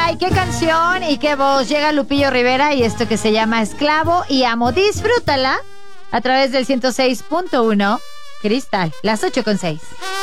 ay, qué canción y qué voz. Llega Lupillo Rivera y esto que se llama Esclavo y Amo. Disfrútala a través del 106.1 Cristal, las 8:06.